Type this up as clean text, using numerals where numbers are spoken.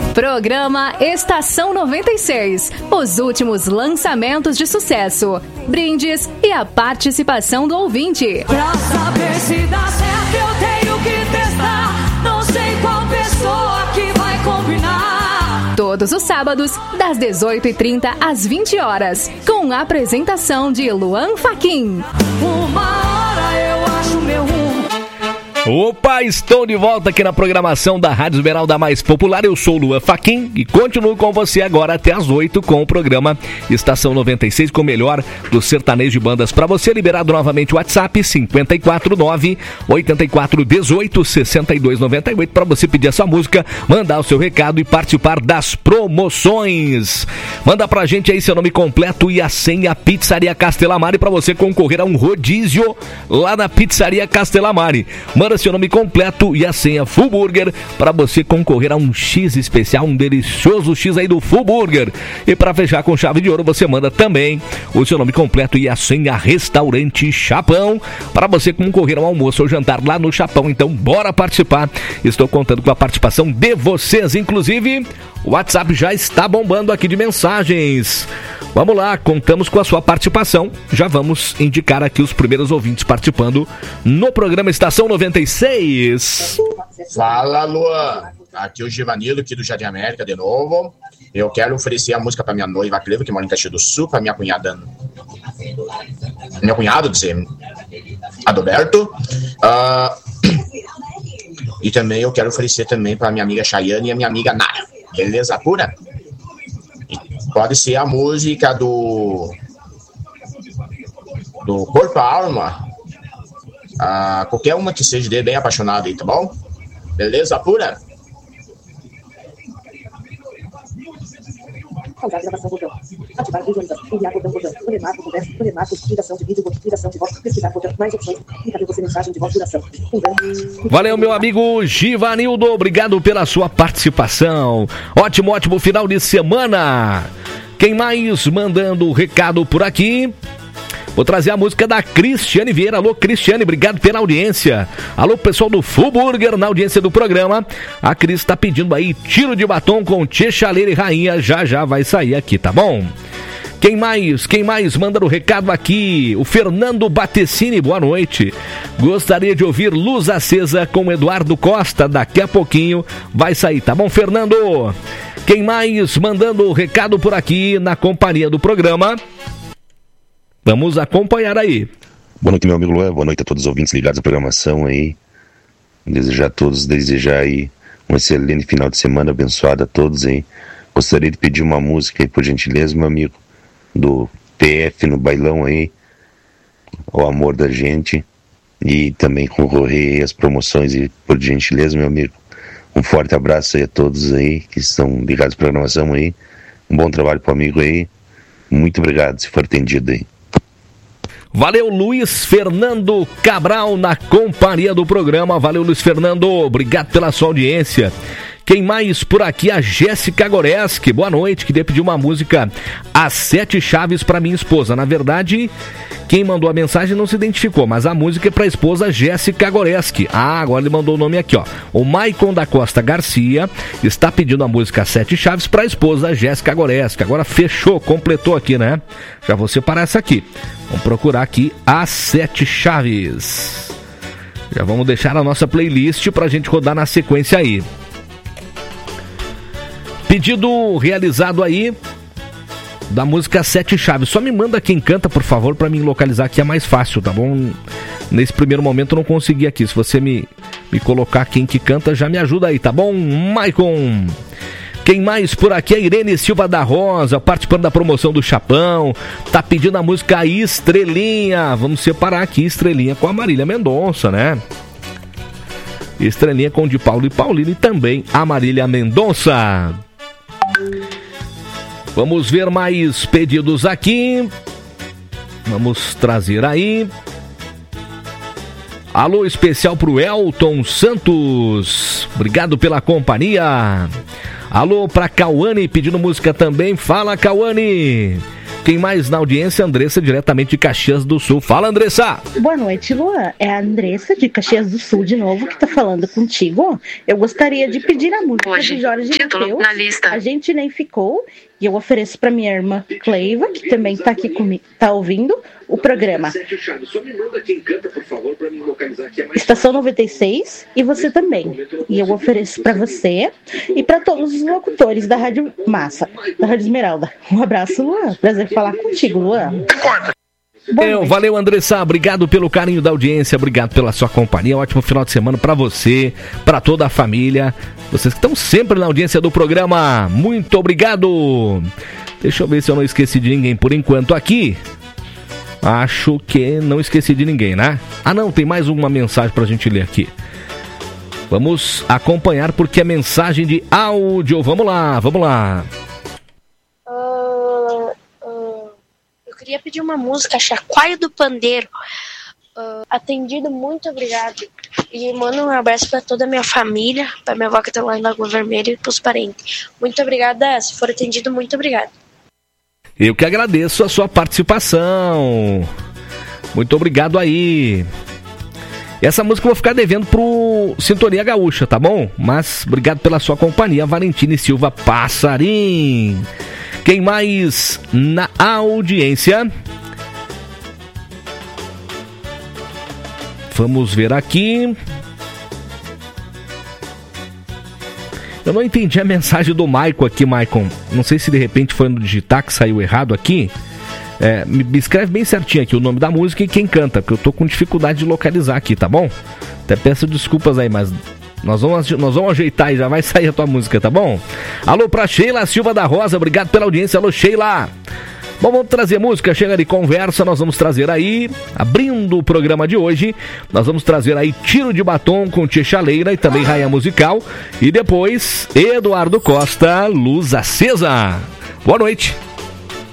Programa Estação 96. Os últimos lançamentos de sucesso, brindes e a participação do ouvinte. Pra saber se dá certo eu tenho que testar. Não sei qual pessoa que vai combinar. Todos os sábados, das 18h30 às 20 horas, com a apresentação de Luan Fachin. Uma hora eu acho meu rumo. Opa, estou de volta aqui na programação da Rádio Esmeralda Mais Popular. Eu sou o Luan Fachin e continuo com você agora até as 8 com o programa Estação 96, com o melhor do sertanejo de bandas. Para você, liberado novamente o WhatsApp 549-8418-6298, para você pedir a sua música, mandar o seu recado e participar das promoções. Manda pra gente aí seu nome completo e a senha Pizzaria Castelamari para você concorrer a um rodízio lá na Pizzaria Castelamari. Manda seu nome completo e a senha Full Burger para você concorrer a um X especial, um delicioso X aí do Full Burger. E para fechar com chave de ouro, você manda também o seu nome completo e a senha Restaurante Chapão para você concorrer ao almoço ou jantar lá no Chapão. Então bora participar, estou contando com a participação de vocês. Inclusive o WhatsApp já está bombando aqui de mensagens. Vamos lá, contamos com a sua participação. Já vamos indicar aqui os primeiros ouvintes participando no programa Estação 96. Fala, Luan. Aqui é o Givanilo, aqui do Jardim América, de novo. Eu quero oferecer a música para minha noiva Cleva, que mora em Caxias do Sul, para minha cunhada... Meu cunhado, dizer... Adalberto. E também eu quero oferecer também para minha amiga Chayane e a minha amiga Nara. Beleza pura? Pode ser a música do Corpo à Alma. Qualquer uma que seja dele, bem apaixonado aí, tá bom? Beleza pura? Pausar gravação, botão. Ativar visualização. Enviar, botão, botão. Ordenar, conversa. Ordenar, ligação de vídeo, ligação de voz. Pesquisar, botão. Mais opções. Encaminhar você mensagem de voz, duração. Valeu, meu amigo Givanildo. Obrigado pela sua participação. Ótimo final de semana. Quem mais mandando recado por aqui? Vou trazer a música da Cristiane Vieira. Alô, Cristiane, obrigado pela audiência. Alô, pessoal do Full Burger, na audiência do programa. A Cris tá pedindo aí Tiro de Batom com Tchê Chaleira e Rainha. Já vai sair aqui, tá bom? Quem mais manda o recado aqui? O Fernando Batecini, boa noite. Gostaria de ouvir Luz Acesa com Eduardo Costa. Daqui a pouquinho vai sair, tá bom, Fernando? Quem mais mandando o recado por aqui na companhia do programa? Vamos acompanhar aí. Boa noite, meu amigo Luan. Boa noite a todos os ouvintes ligados à programação aí. Desejar a todos aí um excelente final de semana, abençoado a todos aí. Gostaria de pedir uma música aí, por gentileza, meu amigo, do TF no bailão aí, O Amor da Gente, e também concorrer aí as promoções aí, por gentileza, meu amigo. Um forte abraço aí a todos aí que estão ligados à programação aí. Um bom trabalho pro amigo aí. Muito obrigado, se for atendido aí. Valeu, Luiz Fernando Cabral, na companhia do programa. Valeu, Luiz Fernando, obrigado pela sua audiência. Quem mais por aqui? A Jéssica Goreski, boa noite. Queria pedir uma música, As Sete Chaves, para minha esposa. Na verdade, quem mandou a mensagem não se identificou, mas a música é para a esposa Jéssica Goreski. Agora ele mandou o nome aqui, ó. O Maicon da Costa Garcia está pedindo a música As Sete Chaves para a esposa Jéssica Goreski. Agora fechou, completou aqui, né? Já vou separar essa aqui. Vamos procurar aqui As Sete Chaves. Já vamos deixar a nossa playlist pra gente rodar na sequência aí. Pedido realizado aí da música Sete Chaves. Só me manda quem canta, por favor, pra mim localizar aqui, é mais fácil, tá bom? Nesse primeiro momento eu não consegui aqui. Se você me colocar quem que canta, já me ajuda aí, tá bom, Maicon? Quem mais por aqui? A Irene Silva da Rosa, participando da promoção do Chapão. Tá pedindo a música Estrelinha. Vamos separar aqui Estrelinha com a Marília Mendonça, né? Estrelinha com o de Paulo e Paulino e também a Marília Mendonça. Vamos ver mais pedidos aqui. Vamos trazer aí. Alô especial pro Elton Santos. Obrigado pela companhia. Alô pra Cauane pedindo música também. Fala, Cauane. Quem mais na audiência? Andressa, diretamente de Caxias do Sul. Fala, Andressa! Boa noite, Luan. É a Andressa de Caxias do Sul de novo que tá falando contigo. Eu gostaria de pedir a música Hoje, de Jorge título Mateus, na lista. A Gente Nem Ficou, e eu ofereço pra minha irmã Cleiva, que também tá aqui comigo, tá ouvindo o programa. Estação 96 e você também. E eu ofereço pra você e pra todos os locutores da Rádio Massa, da Rádio Esmeralda. Um abraço, Luan. Prazer falar contigo, Luan. Valeu, Andressa, obrigado pelo carinho da audiência, obrigado pela sua companhia, ótimo final de semana pra você, pra toda a família, vocês que estão sempre na audiência do programa, muito obrigado. Deixa eu ver se eu não esqueci de ninguém por enquanto aqui. Acho que não esqueci de ninguém, né? Ah não, tem mais uma mensagem pra gente ler aqui. Vamos acompanhar porque é mensagem de áudio, vamos lá. Eu queria pedir uma música, Chacoalho do Pandeiro. Atendido, muito obrigado. E mando um abraço para toda a minha família, para minha avó que tá lá em Lagoa Vermelha e para os parentes. Muito obrigada, se for atendido, muito obrigado. Eu que agradeço a sua participação. Muito obrigado aí. Essa música eu vou ficar devendo pro Sintonia Gaúcha, tá bom? Mas obrigado pela sua companhia, Valentine Silva Passarim. Quem mais na audiência? Vamos ver aqui. Eu não entendi a mensagem do Maicon aqui, Maicon. Não sei se de repente foi no digitar que saiu errado aqui. Me escreve bem certinho aqui o nome da música e quem canta, porque eu tô com dificuldade de localizar aqui, tá bom? Até peço desculpas aí, mas nós vamos ajeitar e já vai sair a tua música, tá bom? Alô pra Sheila Silva da Rosa, obrigado pela audiência. Alô, Sheila. Bom, vamos trazer música, chega de conversa, nós vamos trazer aí, abrindo o programa de hoje, nós vamos trazer aí Tiro de Batom com Tia Chaleira e também Rainha Musical, e depois Eduardo Costa, Luz Acesa. Boa noite.